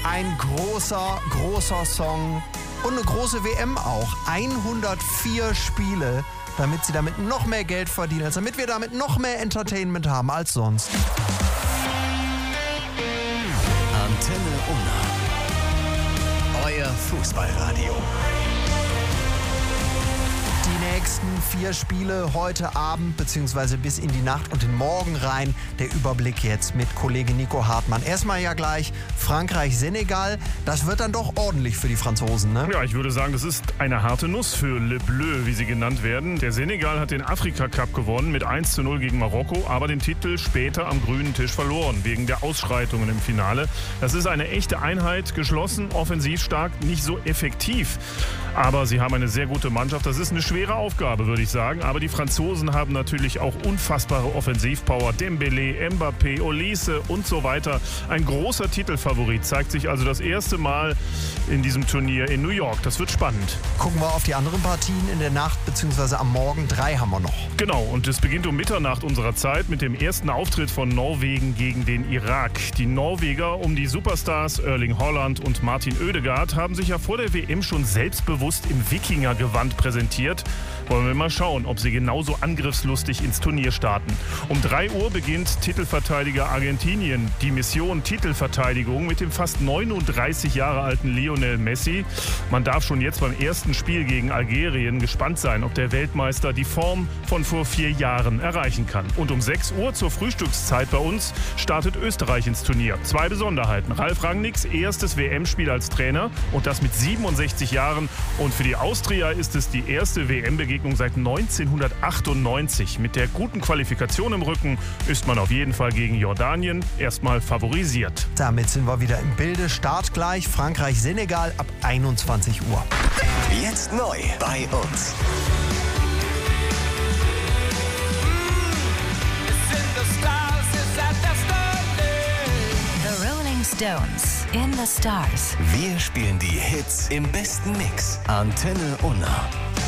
Ein großer Song und eine große WM auch. 104 Spiele, damit sie damit noch mehr Geld verdienen, also damit wir damit noch mehr Entertainment haben als sonst. Antenne Unna. Euer Fußballradio. Die nächsten 4 Spiele heute Abend bzw. bis in die Nacht und den Morgen rein. Der Überblick jetzt mit Kollege Nico Hartmann. Erstmal ja gleich Frankreich-Senegal. Das wird dann doch ordentlich für die Franzosen, ne? Ja, ich würde sagen, das ist eine harte Nuss für Le Bleu, wie sie genannt werden. Der Senegal hat den Afrika-Cup gewonnen mit 1:0 gegen Marokko, aber den Titel später am grünen Tisch verloren, wegen der Ausschreitungen im Finale. Das ist eine echte Einheit, geschlossen, offensiv stark, nicht so effektiv. Aber sie haben eine sehr gute Mannschaft. Das ist eine schwere Aufgabe, würde ich sagen. Aber die Franzosen haben natürlich auch unfassbare Offensivpower. Dembélé, Mbappé, Olise und so weiter. Ein großer Titelfavorit zeigt sich also das erste Mal in diesem Turnier in New York. Das wird spannend. Gucken wir auf die anderen Partien in der Nacht bzw. am Morgen. 3 haben wir noch. Genau, und es beginnt um Mitternacht unserer Zeit mit dem ersten Auftritt von Norwegen gegen den Irak. Die Norweger um die Superstars Erling Haaland und Martin Oedegaard haben sich ja vor der WM schon selbstbewusst im Wikingergewand präsentiert. Wollen wir mal schauen, ob sie genauso angriffslustig ins Turnier starten. Um 3 Uhr beginnt Titelverteidiger Argentinien die Mission Titelverteidigung mit dem fast 39 Jahre alten Lionel Messi. Man darf schon jetzt beim ersten Spiel gegen Algerien gespannt sein, ob der Weltmeister die Form von vor 4 Jahren erreichen kann. Und um 6 Uhr zur Frühstückszeit bei uns startet Österreich ins Turnier. 2 Besonderheiten. Ralf Rangnicks erstes WM-Spiel als Trainer und das mit 67 Jahren. Und für die Austria ist es die erste WM-Begegnung seit 1998. Mit der guten Qualifikation im Rücken ist man auf jeden Fall gegen Jordanien erstmal favorisiert. Damit sind wir wieder im Bilde. Start gleich Frankreich-Senegal ab 21 Uhr. Jetzt neu bei uns. The Rolling Stones in the Stars. Wir spielen die Hits im besten Mix. Antenne Unna.